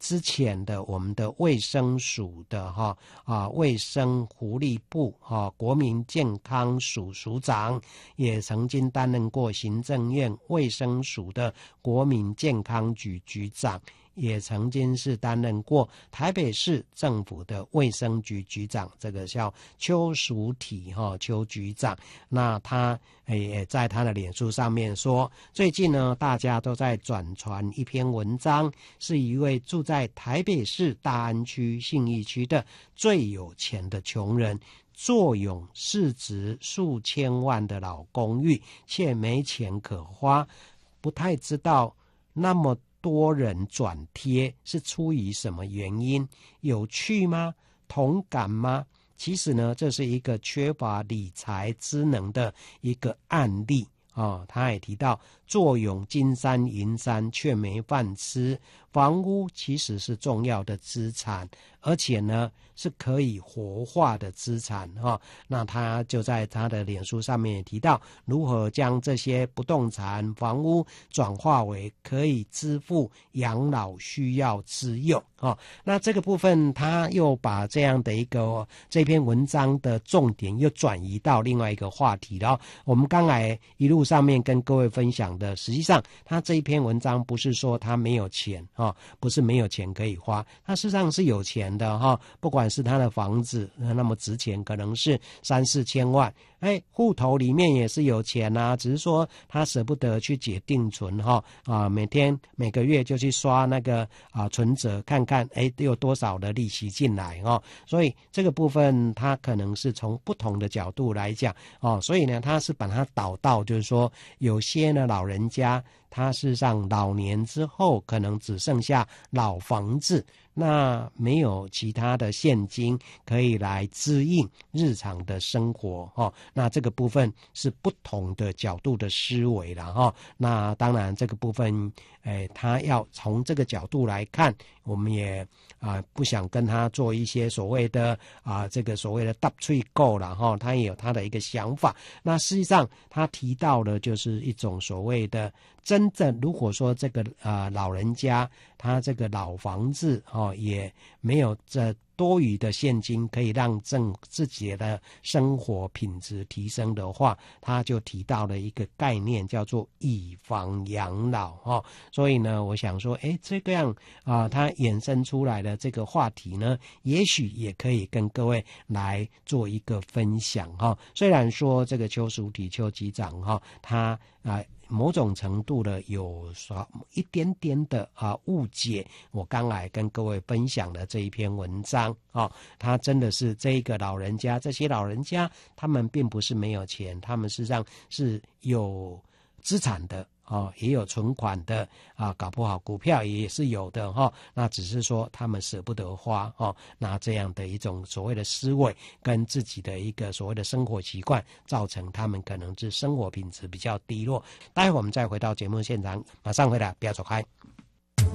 之前的我们的卫生署的卫生福利部国民健康署署长，也曾经担任过行政院卫生署的国民健康局局长，也曾经是担任过台北市政府的卫生局局长，这个叫邱淑媞邱局长。那他也在他的脸书上面说，最近呢大家都在转传一篇文章，是一位住在台北市大安区信义区的最有钱的穷人，坐拥市值数千万的老公寓，却没钱可花，不太知道那么多人转贴是出于什么原因？有趣吗？同感吗？其实呢，这是一个缺乏理财知能的一个案例他也提到，坐拥金山银山却没饭吃，房屋其实是重要的资产，而且呢是可以活化的资产那他就在他的脸书上面也提到，如何将这些不动产房屋转化为可以支付养老需要之用那这个部分他又把这样的这篇文章的重点又转移到另外一个话题了我们刚才一路上面跟各位分享的，实际上他这一篇文章不是说他没有钱不是没有钱可以花，他事实上是有钱的不管是他的房子那么值钱，可能是3-4千万，户头里面也是有钱只是说他舍不得去解定存每个月就去刷那个存折看看有多少的利息进来所以这个部分他可能是从不同的角度来讲所以呢他是把它导到就是说有些呢老人家他事实上老年之后可能只剩下老房子，那没有其他的现金可以来支应日常的生活那这个部分是不同的角度的思维啦那当然这个部分他要从这个角度来看，我们也不想跟他做一些所谓的这个所谓的搭嘴购啦他也有他的一个想法。那实际上他提到的就是一种所谓的真正如果说这个老人家他这个老房子也没有这多余的现金可以让自己的生活品质提升的话，他就提到了一个概念叫做以房养老所以呢我想说这个样他衍生出来的这个话题呢，也许也可以跟各位来做一个分享虽然说这个邱淑媞邱局长他某种程度的有一点点的误解我刚才跟各位分享的这一篇文章他真的是这些老人家他们并不是没有钱，他们实际上是有资产的也有存款的搞不好股票也是有的那只是说他们舍不得花那这样的一种所谓的思维跟自己的一个所谓的生活习惯，造成他们可能是生活品质比较低落。待会我们再回到节目现场，马上回来，不要走开。